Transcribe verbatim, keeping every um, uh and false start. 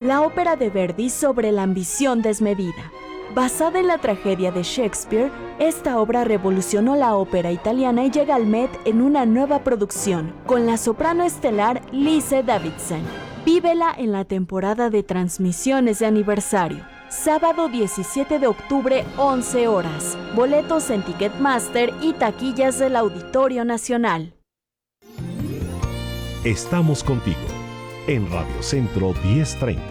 la ópera de Verdi sobre la ambición desmedida. Basada en la tragedia de Shakespeare, esta obra revolucionó la ópera italiana y llega al Met en una nueva producción, con la soprano estelar Lise Davidsen. Vívela en la temporada de transmisiones de aniversario. Sábado diecisiete de octubre, once horas. Boletos en Ticketmaster y taquillas del Auditorio Nacional. Estamos contigo en Radio Centro diez treinta.